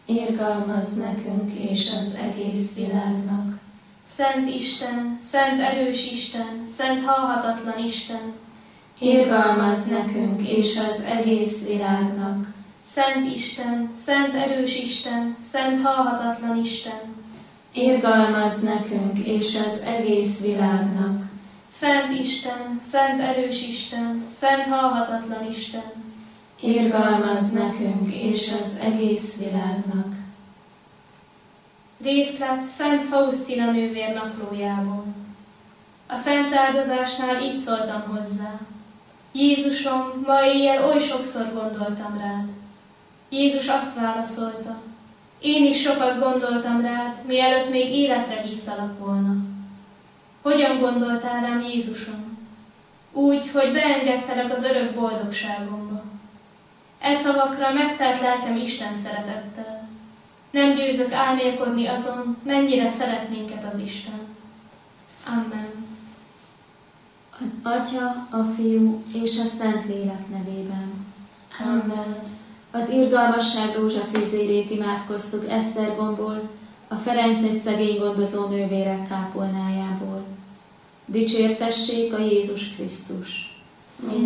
Irgalmazz nekünk és az egész világnak. Szent Isten, szent erős Isten, szent halhatatlan Isten, Irgalmazz nekünk és az egész világnak. Szent Isten, szent erős Isten, szent halhatatlan Isten, Irgalmazz nekünk és az egész világnak. Szent Isten, szent erős Isten, szent halhatatlan Isten, Irgalmazz nekünk és az egész világnak. Részlet Szent Faustina nővér naplójából. A szent áldozásnál így szóltam hozzá. Jézusom, ma éjjel oly sokszor gondoltam rád. Jézus azt válaszolta. Én is sokat gondoltam rád, mielőtt még életre hívtalak volna. Hogyan gondoltál rám, Jézusom? Úgy, hogy beengedtelek az örök boldogságomba. E szavakra megtelt lelkem Isten szeretettel. Nem győzök álmélkodni azon, mennyire szeret minket az Isten. Amen. Az Atya, a Fiú és a Szentlélek nevében. Amen. Az irgalmasság rózsafűzérét imádkoztuk Esztergomból, a ferences szegény gondozó nővérek kápolnájából. Dicsértessék a Jézus Krisztus!